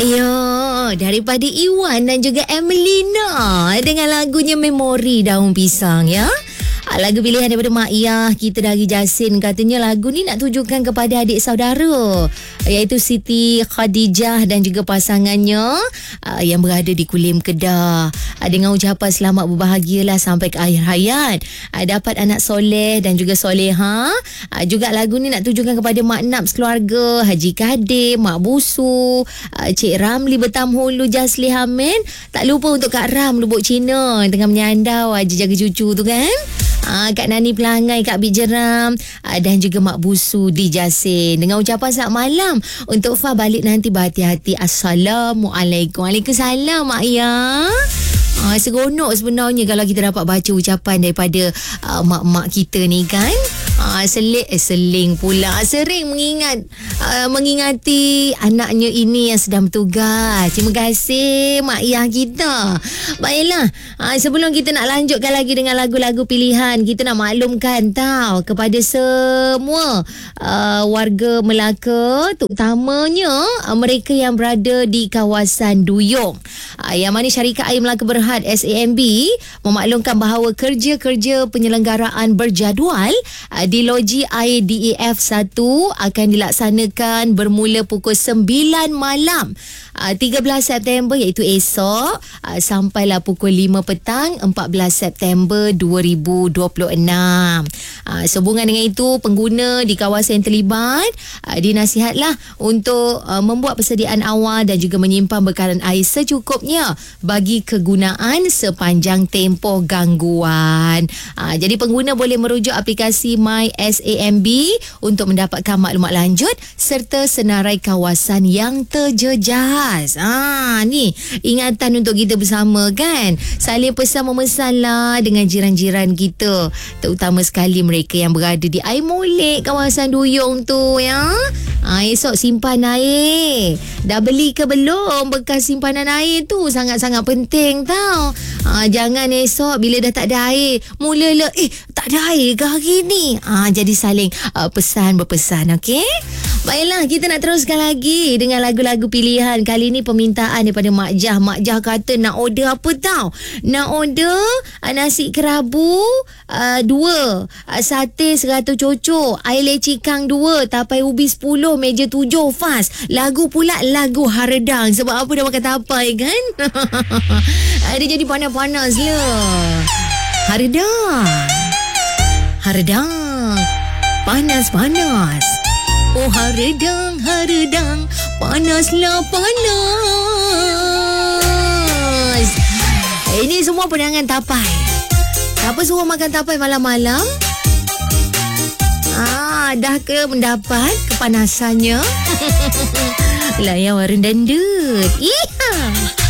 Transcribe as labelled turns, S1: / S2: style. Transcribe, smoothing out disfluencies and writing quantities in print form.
S1: Ya, daripada Iwan dan juga Emelina dengan lagunya Memori Daun Pisang ya. Lagu pilihan daripada Mak Iyah kita dari Jasin. Katanya lagu ni nak tujukan kepada adik saudara, iaitu Siti Khadijah dan juga pasangannya yang berada di Kulim Kedah. Dengan ucapan selamat berbahagialah sampai ke akhir hayat. Dapat anak soleh dan juga soleha. Juga lagu ni nak tujukan kepada Mak Nap sekeluarga, Haji Kadir, Mak Busu, Cik Ramli Betamhulu, Jasli Hamin. Tak lupa untuk Kak Ram Lubuk Cina tengah menyandau jaga cucu tu kan. Kak Nani Pelangai, Kak Bik Jeram dan juga Mak Busu di Jasin. Dengan ucapan selamat malam untuk Fah balik nanti berhati-hati. Assalamualaikum. Waalaikumsalam Mak Iyah. Seronok sebenarnya kalau kita dapat baca ucapan daripada mak-mak kita ni kan. Seling pula. Sering mengingati anaknya ini yang sedang bertugas. Terima kasih Mak Iyah kita. Baiklah, sebelum kita nak lanjutkan lagi dengan lagu-lagu pilihan, kita nak maklumkan tau kepada semua warga Melaka, terutamanya mereka yang berada di kawasan Duyung. Yang mana Syarikat Air Melaka Berhad SAMB memaklumkan bahawa kerja-kerja penyelenggaraan berjadual di Loji Air DEF 1 akan dilaksanakan bermula pukul 9 malam 13 September iaitu esok sampailah pukul 5 petang 14 September 2026. Sehubungan dengan itu, pengguna di kawasan yang terlibat dinasihatlah untuk membuat persediaan awal dan juga menyimpan bekalan air secukupnya bagi kegunaan sepanjang tempoh gangguan. Jadi pengguna boleh merujuk aplikasi My SAMB untuk mendapatkan maklumat lanjut serta senarai kawasan yang terjejas. Ni ingatan untuk kita bersama kan. Saling pesan memesanlah dengan jiran-jiran kita, terutama sekali mereka yang berada di air molek kawasan Duyung tu ya. Esok simpan air. Dah beli ke belum bekas simpanan air tu? Sangat-sangat penting tau. Jangan esok bila dah tak ada air mulalah tak ada air ke hari ni. Jadi saling berpesan okey. Baiklah, kita nak teruskan lagi dengan lagu-lagu pilihan. Kali ni permintaan daripada Mak Jah. Mak Jah kata nak order apa tau? Nak order nasi kerabu 2, sate 100 cocok, air leci kang 2, tapai ubi 10, meja 7 fast. Lagu pula lagu Haredang. Sebab apa dah makan tapai kan? Dia jadi panas-panas lah. Haredang panas-panas. Oh haredang, panaslah panas. Ini semua penangan tapai. Siapa suruh makan tapai malam-malam? Dah ke mendapat kepanasannya? Layan warung dandut. Iya.